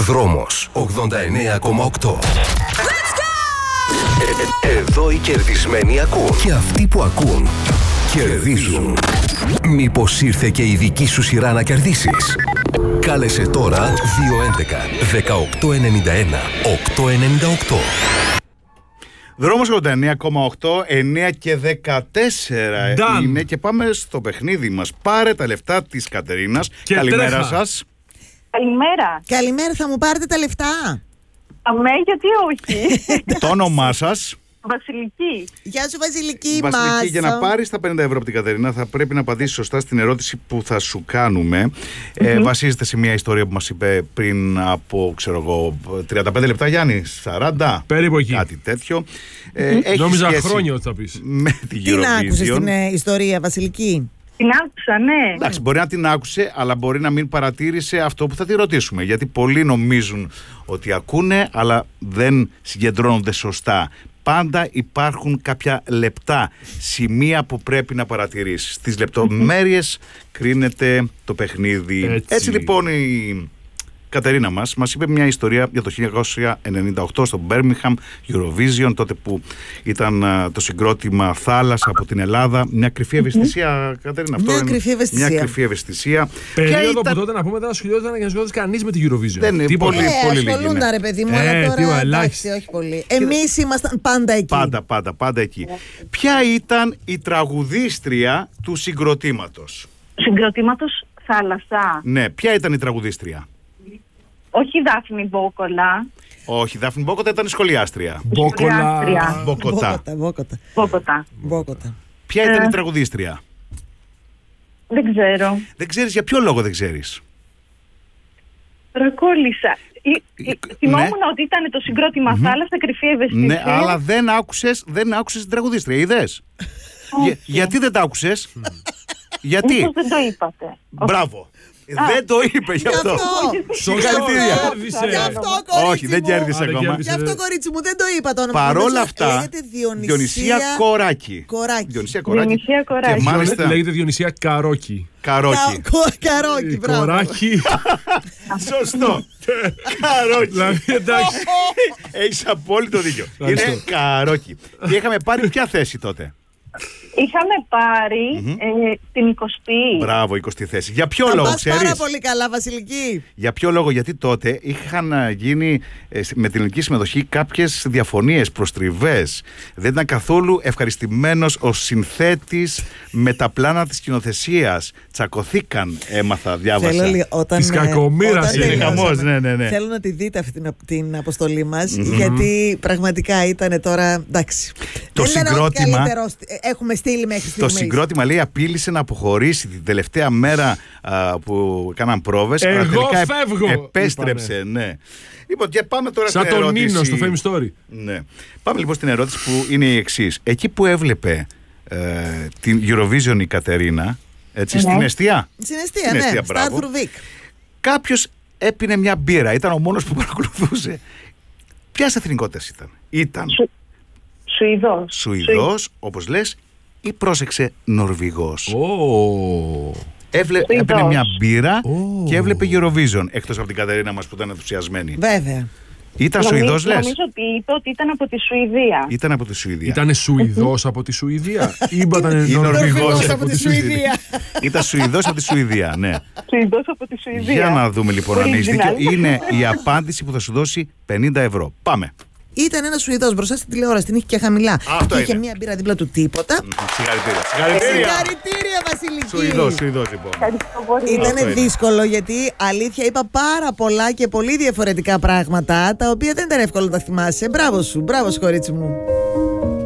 Δρόμος 89,8. Εδώ οι κερδισμένοι ακούν. Και αυτοί που ακούν κερδίζουν. Μήπως ήρθε και η δική σου σειρά να κερδίσεις? Κάλεσε τώρα 211 1891 898. Δρόμος 89,8, 9 και 14 είναι και πάμε στο παιχνίδι μας. Πάρε τα λεφτά της Κατερίνας. Καλημέρα τρέχα. Σας. Καλημέρα. Καλημέρα, θα μου πάρετε τα λεφτά? Αμέ, γιατί όχι. Το όνομά σας? Βασιλική. Γεια σου Βασιλική. Βασιλική, για να πάρεις τα 50 ευρώ από την Κατερίνα θα πρέπει να απαντήσεις σωστά στην ερώτηση που θα σου κάνουμε. Βασίζεται σε μια ιστορία που μας είπε πριν από, ξέρω εγώ, 35 λεπτά, Γιάννη, 40. Περίπου εκεί. Κάτι τέτοιο. Νόμιζα χρόνια ότι θα πεις. Με τη Eurovision. Την άκουσες την ιστορία, Βασιλική? Την άκουσα, ναι. Εντάξει, μπορεί να την άκουσε, αλλά μπορεί να μην παρατήρησε αυτό που θα τη ρωτήσουμε. Γιατί πολλοί νομίζουν ότι ακούνε, αλλά δεν συγκεντρώνονται σωστά. Πάντα υπάρχουν κάποια λεπτά σημεία που πρέπει να παρατηρήσεις. Στις λεπτομέρειες κρίνεται το παιχνίδι. Έτσι λοιπόν η Κατερίνα μας είπε μια ιστορία για το 1998 στο Birmingham Eurovision, τότε που ήταν το συγκρότημα Θάλασσα από την Ελλάδα. Μια κρυφή ευαισθησία, Κατερίνα. Μια κρυφή ευαισθησία. Μια κρυφή ευαισθησία. Περίοδο που τότε, να πούμε, δεν ασχολιόταν και ασχολιόταν κανείς με τη Eurovision. Δεν είναι πολύ λίγοι. Ασχολούνταν, ρε παιδί μου, αλλά τώρα εντάξει, όχι πολύ. Εμείς ήμασταν πάντα εκεί. Πάντα εκεί. Ποια ήταν η τραγουδίστρια του συγκροτήματος? Συγκροτήματος Θάλασσα. Ναι, ποια ήταν η τραγουδίστρια? Όχι Δάφνη Μπόκολα. Όχι, Δάφνη Μπόκοτα ήταν η σχολιάστρια. Μπόκοτα. Ποια ήταν η τραγουδίστρια? Δεν ξέρω. Δεν ξέρεις, για ποιο λόγο δεν ξέρεις? Προκόλλησα. Θυμόμουν ότι ήταν το συγκρότημα Θάλασσα, κρυφή ευαισθησία. Ναι, αλλά δεν άκουσες την τραγουδίστρια, είδες? Γιατί δεν τα άκουσες? Γιατί? Μήπως δεν το είπατε? Μπράβο. Δεν το είπε γι' αυτό. Συγχαρητήρια. Όχι, δεν κέρδισε ακόμα. Γι' αυτό, κορίτσι μου, δεν το είπα το όνομα. Παρόλα αυτά, Διονυσία Κοράκη. Διονυσία Και μάλιστα λέγεται Διονυσία Καρόκη. Καρόκη, μπράβο. Κοράκη. Σωστό. Καρόκη. Δηλαδή, εντάξει. Έχεις απόλυτο δίκιο. Είναι Καρόκη. Και είχαμε πάρει ποια θέση τότε? Είχαμε πάρει την 20η. Μπράβο, 20η θέση. Για ποιο λόγο, ξέρεις? Πάρα πολύ καλά, Βασιλική. Για ποιο λόγο? Γιατί τότε είχαν γίνει με την ελληνική συμμετοχή κάποιες διαφωνίες, προστριβές. Δεν ήταν καθόλου ευχαριστημένος ο συνθέτης με τα πλάνα της σκηνοθεσίας. Τσακωθήκαν, έμαθα, διάβασα. Της κακομοίρας είναι χαμός, ναι. Θέλω να τη δείτε αυτή την αποστολή μας, γιατί πραγματικά ήταν τώρα, εντάξει. Το συγκρότημα, έχουμε στείλει μέχρι στιγμής. Το συγκρότημα, λέει, απείλησε να αποχωρήσει την τελευταία μέρα που έκαναν πρόβες. Εγώ τελικά φεύγω! Επέστρεψε, ναι. Λοιπόν, και πάμε τώρα σαν στην ερώτηση. Σαν τον Νίνο στο Fame Story. Ναι. Πάμε λοιπόν στην ερώτηση που είναι η εξής. Εκεί που έβλεπε την Eurovision η Κατερίνα, έτσι, στην εστία. Στην εστία, ναι. Στα Αρθρουβίκ. Κάποιος έπινε μια μπύρα. Ήταν ο μόνος που παρακολουθούσε. Ποιας εθνικότητας ήταν? Σουηδός, όπως λες, ή πρόσεξε, Νορβηγός? Έπαιρνε μια μπύρα και έβλεπε Eurovision, εκτός από την Κατερίνα μας που ήταν ενθουσιασμένη. Βέβαια. Ήταν Σουηδός, λες? Νομίζω ότι είπε ότι ήταν από τη Σουηδία. Ήταν από τη Σουηδία. Ήτανε Σουηδός από τη Σουηδία ή ήταν Νορβηγός από τη Σουηδία? Ήταν Σουηδός από τη Σουηδία, ναι. Σουηδός από τη Σουηδία. Για να δούμε λοιπόν αν έχεις δίκιο. Είναι η απάντηση που θα σου δώσει 50 ευρώ. Πάμε. Ήταν ένας Σουηδός μπροστά στην τηλεόραση, την είχε και χαμηλά. Αυτό είχε μία μπύρα δίπλα του, τίποτα. Συγχαρητήρια, Βασιλική. Σουηδός λοιπόν. Ήτανε δύσκολο, γιατί αλήθεια είπα πάρα πολλά και πολύ διαφορετικά πράγματα, τα οποία δεν ήταν εύκολο να τα θυμάσαι. Μπράβο σου, κορίτσι μου.